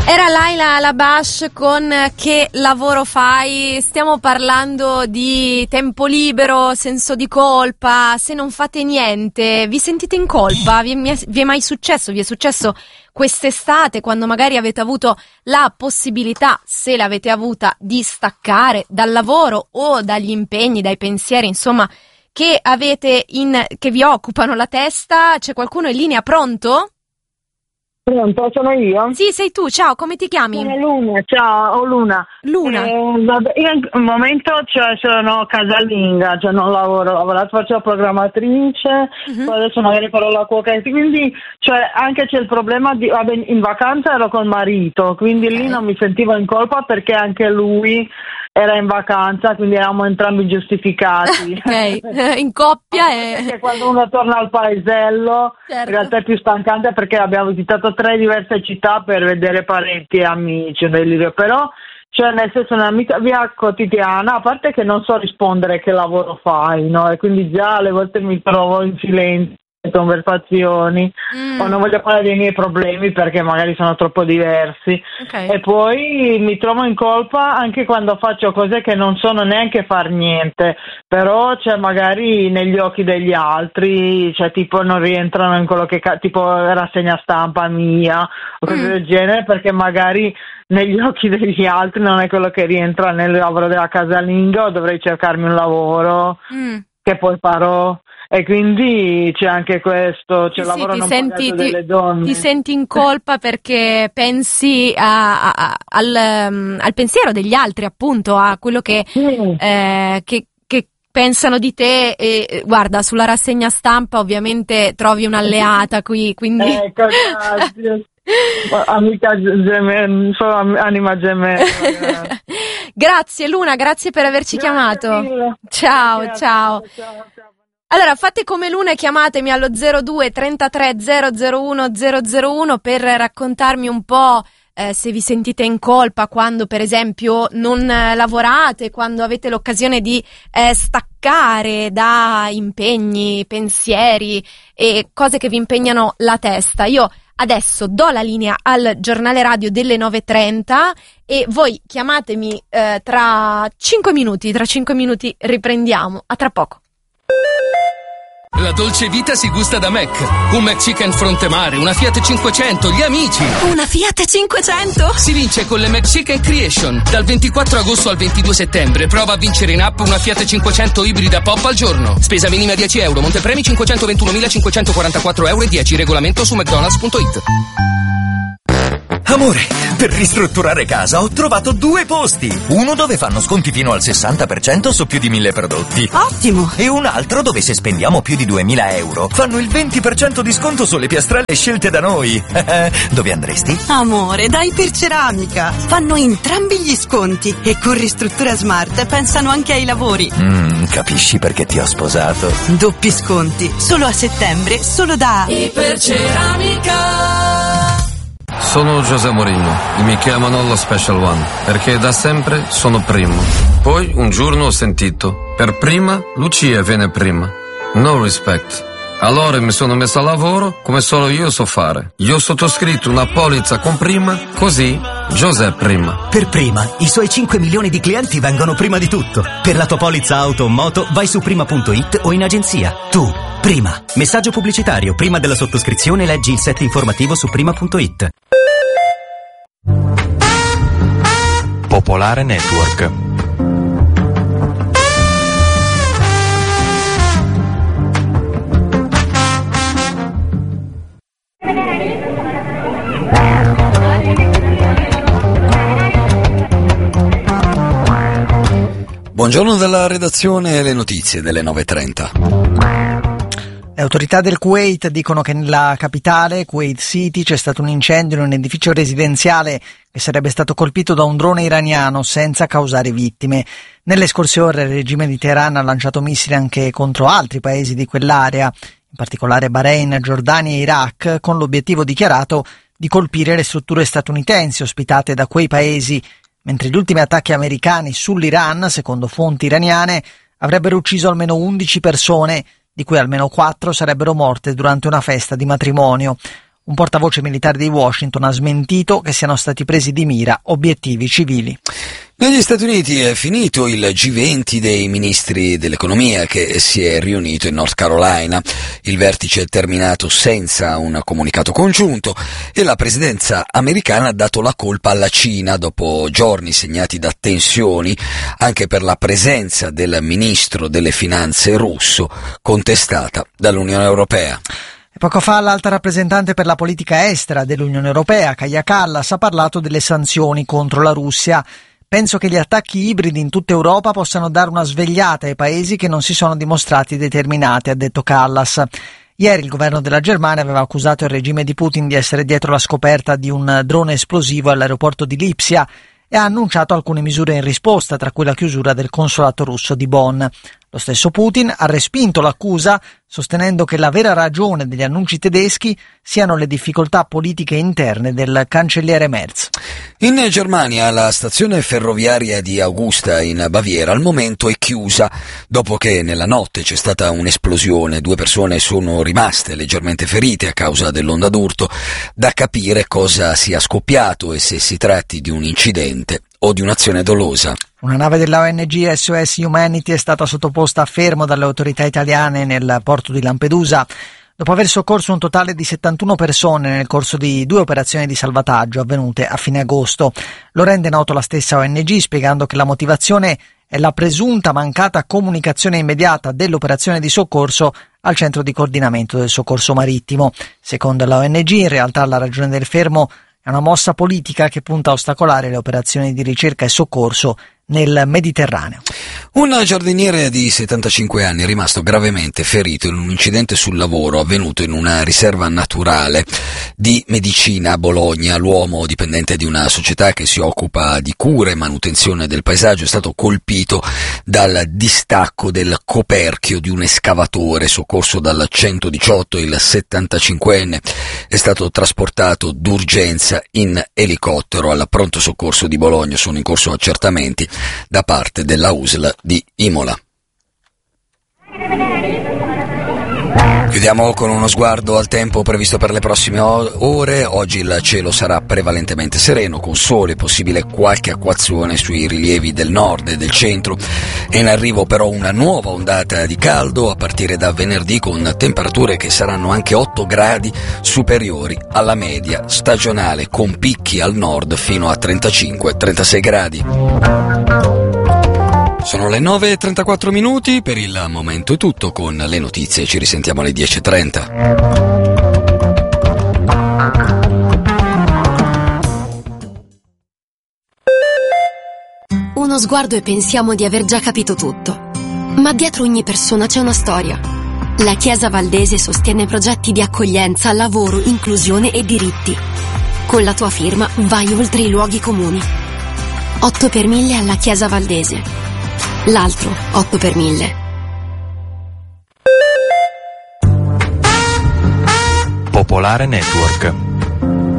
Era Laila Labash con Che lavoro fai? Stiamo parlando di tempo libero, senso di colpa, se non fate niente, vi sentite in colpa? Vi è mai successo? Vi è successo quest'estate quando magari avete avuto la possibilità, se l'avete avuta, di staccare dal lavoro o dagli impegni, dai pensieri, insomma, che avete che vi occupano la testa? C'è qualcuno in linea pronto? Pronto, sono io? Sì, sei tu, ciao, come ti chiami? Sono Luna, ciao, Luna. Luna. Vabbè, io in un momento sono casalinga, non lavoro, faccio programmatrice, poi adesso magari farò la cuoca, quindi anche c'è il problema di, in vacanza ero col marito, quindi lì non mi sentivo in colpa perché anche lui era in vacanza, quindi eravamo entrambi giustificati. Ok, in coppia Perché quando uno torna al paesello, certo, in realtà è più stancante perché abbiamo visitato 3 diverse città per vedere parenti e amici, però nel senso nella mia vita quotidiana, a parte che non so rispondere che lavoro fai, no? E quindi già alle volte mi trovo in silenzio, conversazioni, o non voglio parlare dei miei problemi perché magari sono troppo diversi, e poi mi trovo in colpa anche quando faccio cose che non sono neanche far niente, però magari negli occhi degli altri, tipo non rientrano in quello che tipo rassegna stampa mia o cose del genere, perché magari negli occhi degli altri non è quello che rientra nel lavoro della casalinga, o dovrei cercarmi un lavoro che poi farò. E quindi c'è anche questo, lavoro non pagato delle donne. Ti senti in colpa perché pensi al pensiero degli altri, appunto, a quello che pensano di te, e guarda, sulla rassegna stampa ovviamente trovi un'alleata qui, quindi... Ecco, grazie. Amica gemella, sono anima gemella. Grazie Luna, grazie per averci chiamato. Mille. Ciao, Grazie, ciao. ciao. Allora, fate come Luna e chiamatemi allo 02 33 001 001 per raccontarmi un po' se vi sentite in colpa quando, per esempio, non lavorate, quando avete l'occasione di staccare da impegni, pensieri e cose che vi impegnano la testa. Io adesso do la linea al giornale radio delle 9:30 e voi chiamatemi tra 5 minuti. Tra 5 minuti riprendiamo. A tra poco. La dolce vita si gusta da Mac. Un McChicken fronte mare, una Fiat 500, gli amici. Una Fiat 500? Si vince con le McChicken Creation. Dal 24 agosto al 22 settembre prova a vincere in app una Fiat 500 ibrida pop al giorno. Spesa minima 10 euro, montepremi 521.544 euro e 10. Regolamento su mcdonalds.it. Amore, per ristrutturare casa ho trovato 2 posti. Uno dove fanno sconti fino al 60% su più di 1000 prodotti. Ottimo! E un altro dove se spendiamo più di 2000 euro fanno il 20% di sconto sulle piastrelle scelte da noi. Dove andresti? Amore, dai Iperceramica. Fanno entrambi gli sconti e con Ristruttura Smart pensano anche ai lavori. Capisci perché ti ho sposato? Doppi sconti, solo a settembre, solo da Iperceramica. Sono José Mourinho e mi chiamano lo Special One perché da sempre sono primo. Poi un giorno ho sentito: per prima Lucia viene prima. No respect. Allora mi sono messo a lavoro come solo io so fare. Io ho sottoscritto una polizza con prima, così José prima. Per prima, i suoi 5 milioni di clienti vengono prima di tutto. Per la tua polizza auto o moto vai su prima.it o in agenzia. Tu, prima. Messaggio pubblicitario. Prima della sottoscrizione leggi il set informativo su prima.it. Popolare Network. Buongiorno dalla redazione e le notizie delle 9:30. Le autorità del Kuwait dicono che nella capitale, Kuwait City, c'è stato un incendio in un edificio residenziale che sarebbe stato colpito da un drone iraniano senza causare vittime. Nelle scorse ore il regime di Teheran ha lanciato missili anche contro altri paesi di quell'area, in particolare Bahrain, Giordania e Iraq, con l'obiettivo dichiarato di colpire le strutture statunitensi ospitate da quei paesi, mentre gli ultimi attacchi americani sull'Iran, secondo fonti iraniane, avrebbero ucciso almeno 11 persone, di cui almeno 4 sarebbero morte durante una festa di matrimonio. Un portavoce militare di Washington ha smentito che siano stati presi di mira obiettivi civili. Negli Stati Uniti è finito il G20 dei ministri dell'economia che si è riunito in North Carolina. Il vertice è terminato senza un comunicato congiunto e la presidenza americana ha dato la colpa alla Cina dopo giorni segnati da tensioni anche per la presenza del ministro delle finanze russo contestata dall'Unione Europea. Poco fa l'alta rappresentante per la politica estera dell'Unione Europea, Kaja Kallas, ha parlato delle sanzioni contro la Russia. Penso che gli attacchi ibridi in tutta Europa possano dare una svegliata ai paesi che non si sono dimostrati determinati, ha detto Kallas. Ieri il governo della Germania aveva accusato il regime di Putin di essere dietro la scoperta di un drone esplosivo all'aeroporto di Lipsia e ha annunciato alcune misure in risposta, tra cui la chiusura del consolato russo di Bonn. Lo stesso Putin ha respinto l'accusa, sostenendo che la vera ragione degli annunci tedeschi siano le difficoltà politiche interne del cancelliere Merz. In Germania la stazione ferroviaria di Augusta in Baviera al momento è chiusa dopo che nella notte c'è stata un'esplosione. 2 persone sono rimaste leggermente ferite a causa dell'onda d'urto. Da capire cosa sia scoppiato e se si tratti di un incidente o di un'azione dolosa. Una nave della ONG SOS Humanity è stata sottoposta a fermo dalle autorità italiane nel porto di Lampedusa dopo aver soccorso un totale di 71 persone nel corso di 2 operazioni di salvataggio avvenute a fine agosto. Lo rende noto la stessa ONG, spiegando che la motivazione è la presunta mancata comunicazione immediata dell'operazione di soccorso al centro di coordinamento del soccorso marittimo. Secondo la ONG, in realtà la ragione del fermo è una mossa politica che punta a ostacolare le operazioni di ricerca e soccorso nel Mediterraneo. Un giardiniere di 75 anni è rimasto gravemente ferito in un incidente sul lavoro avvenuto in una riserva naturale di Medicina a Bologna. L'uomo, dipendente di una società che si occupa di cura e manutenzione del paesaggio, è stato colpito dal distacco del coperchio di un escavatore. Soccorso dal 118, il 75enne è stato trasportato d'urgenza in elicottero al pronto soccorso di Bologna. Sono in corso accertamenti da parte della USL di Imola. Chiudiamo con uno sguardo al tempo previsto per le prossime ore. Oggi il cielo sarà prevalentemente sereno, con sole, possibile qualche acquazzone sui rilievi del nord e del centro. È in arrivo però una nuova ondata di caldo a partire da venerdì, con temperature che saranno anche 8 gradi superiori alla media stagionale, con picchi al nord fino a 35-36 gradi. Sono le 9:34 minuti, per il momento è tutto con le notizie, ci risentiamo alle 10:30. Uno sguardo e pensiamo di aver già capito tutto. Ma dietro ogni persona c'è una storia. La Chiesa Valdese sostiene progetti di accoglienza, lavoro, inclusione e diritti. Con la tua firma vai oltre i luoghi comuni. 8 per 1000 alla Chiesa Valdese. L'altro 8 per 1000. Popolare Network.